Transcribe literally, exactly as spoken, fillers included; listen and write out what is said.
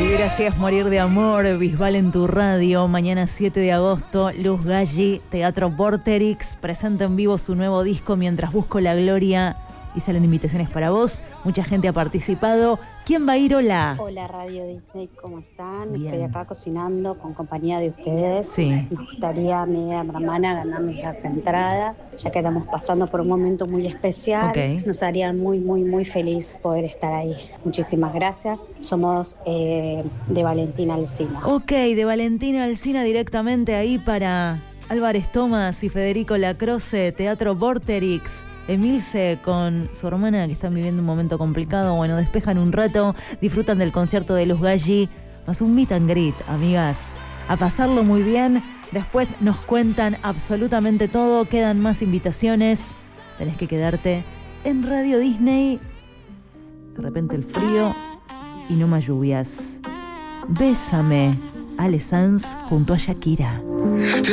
Vivir así es morir de amor. Bisbal en tu radio. Mañana siete de agosto, Luz Galli, Teatro Vorterix, presenta en vivo su nuevo disco Mientras busco la gloria. Y salen invitaciones para vos. Mucha gente ha participado. ¿Quién va a ir? Hola. Hola Radio Disney, ¿cómo están? Bien. Estoy acá cocinando con compañía de ustedes. Sí. Me gustaría, mi hermana, ganarme las entradas, ya que estamos pasando por un momento muy especial. Ok. Nos haría muy, muy, muy feliz poder estar ahí. Muchísimas gracias. Somos eh, de Valentina Alsina. Ok, de Valentina Alsina directamente ahí para Álvarez Tomás y Federico Lacroce, Teatro Vorterix. Emilce con su hermana que están viviendo un momento complicado. Bueno, despejan un rato, disfrutan del concierto de Luz Galli, más un meet and greet, amigas. A pasarlo muy bien. Después nos cuentan absolutamente todo. Quedan más invitaciones. Tenés que quedarte en Radio Disney. De repente el frío y no más lluvias. Bésame, Ale Sanz junto a Shakira.